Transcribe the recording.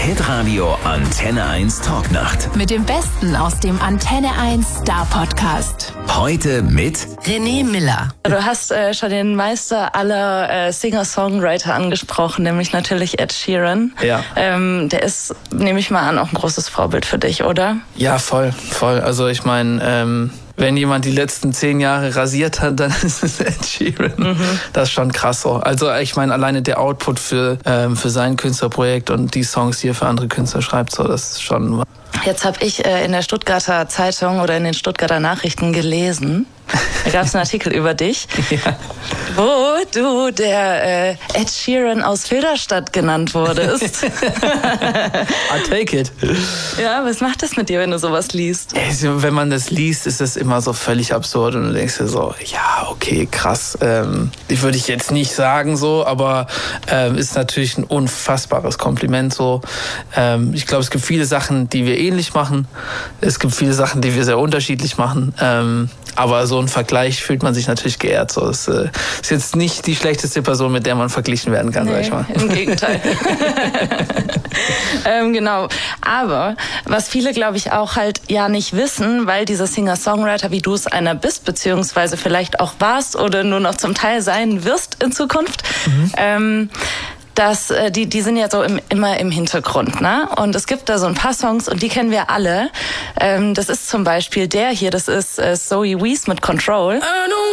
Hitradio Antenne 1 Talknacht. Mit dem Besten aus dem Antenne 1 Star Podcast. Heute mit René Miller. Du hast schon den Meister aller Singer-Songwriter angesprochen, nämlich natürlich Ed Sheeran. Ja. Der ist, nehme ich mal an, auch ein großes Vorbild für dich, oder? Ja, voll. Also ich meine, wenn jemand die letzten 10 Jahre rasiert hat, dann ist es Ed Sheeran. Mhm. Das ist schon krass so. Also ich meine, alleine der Output für sein Künstlerprojekt und die Songs, die er für andere Künstler schreibt, so, das ist schon... Jetzt habe ich in der Stuttgarter Zeitung oder in den Stuttgarter Nachrichten gelesen, da gab es einen Artikel über dich, Ja. wo du der Ed Sheeran aus Filderstadt genannt wurdest. I take it. Ja, was macht das mit dir, wenn du sowas liest? Wenn man das liest, ist das immer so völlig absurd und du denkst dir so, ja, okay, krass. Die würde ich jetzt nicht sagen so, aber ist natürlich ein unfassbares Kompliment so. Ich glaube, es gibt viele Sachen, die wir ähnlich machen. Es gibt viele Sachen, die wir sehr unterschiedlich machen. Aber so ein Vergleich fühlt man sich natürlich geehrt. So, es ist jetzt nicht die schlechteste Person, mit der man verglichen werden kann, sag ich mal. Im Gegenteil. Genau. Aber was viele, glaube ich, auch halt ja nicht wissen, weil dieser Singer-Songwriter, wie du es einer bist, beziehungsweise vielleicht auch warst oder nur noch zum Teil sein wirst in Zukunft, dass die sind ja so immer im Hintergrund, ne? Und es gibt da so ein paar Songs und die kennen wir alle. Das ist zum Beispiel der hier, das ist Zoe Wees mit Control.